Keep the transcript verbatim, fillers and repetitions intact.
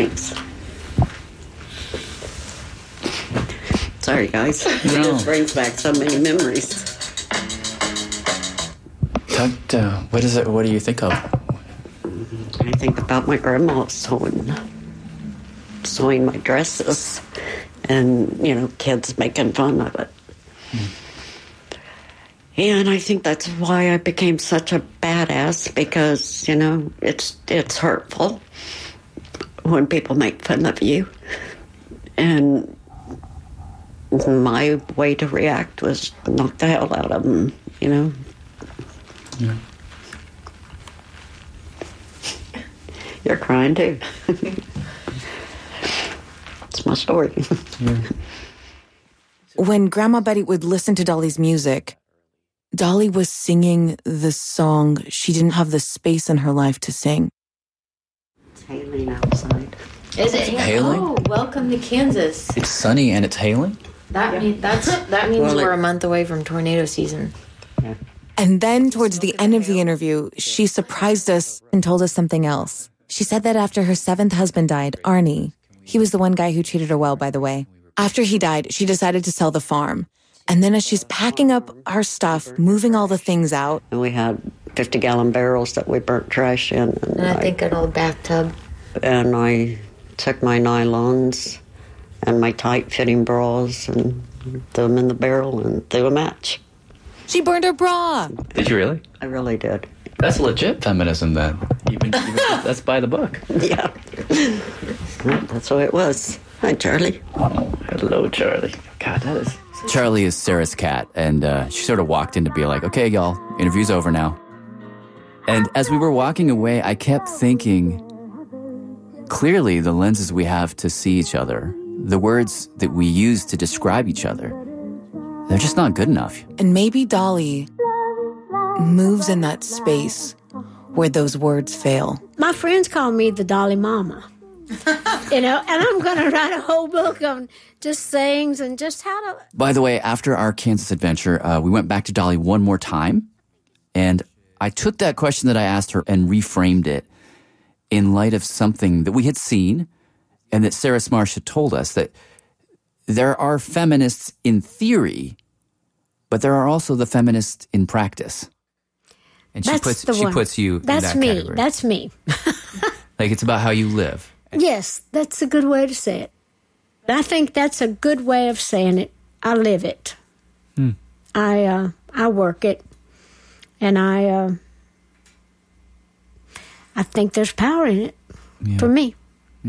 Thanks. Sorry, guys. It No. just brings back so many memories. Talk, uh, what is it? What do you think of? I think about my grandma sewing, sewing my dresses, and, you know, kids making fun of it. Mm. And I think that's why I became such a badass, because, you know, it's it's hurtful when people make fun of you. And my way to react was knock the hell out of them, you know. Yeah. You're crying too. It's my story. Yeah. When Grandma Betty would listen to Dolly's music, Dolly was singing the song she didn't have the space in her life to sing. It's hailing outside. Is it hailing? Oh, welcome to Kansas. It's sunny and it's hailing? That yeah. mean, that's that means well, we're it, a month away from tornado season. Yeah. And then towards the end of the interview, she surprised us and told us something else. She said that after her seventh husband died, Arnie, he was the one guy who treated her well, by the way. After he died, she decided to sell the farm. And then as she's packing up our stuff, moving all the things out. And we had fifty-gallon barrels that we burnt trash in. And, and I, I think an old bathtub. And I took my nylons and my tight-fitting bras and threw them in the barrel and threw a match. She burned her bra. Did you really? I really did. That's legit feminism then. Even, even that's by the book. Yeah. That's what it was. Hi, Charlie. Oh, hello, Charlie. God, that is... Charlie is Sarah's cat, and uh, she sort of walked in to be like, okay, y'all, interview's over now. And as we were walking away, I kept thinking, clearly the lenses we have to see each other, the words that we use to describe each other, they're just not good enough. And maybe Dolly moves in that space where those words fail. My friends call me the Dolly Mama. You know, and I'm going to write a whole book on just sayings and just how to... By the way, after our Kansas adventure, uh, we went back to Dolly one more time, and I took that question that I asked her and reframed it in light of something that we had seen and that Sarah Smarsh had told us, that there are feminists in theory, but there are also the feminists in practice. And she That's puts the she one. puts you That's in that me. category. That's me. Like, it's about how you live. Yes, that's a good way to say it. I think that's a good way of saying it. I live it. Hmm. I uh, I work it, and I uh, I think there's power in it Yeah. for me.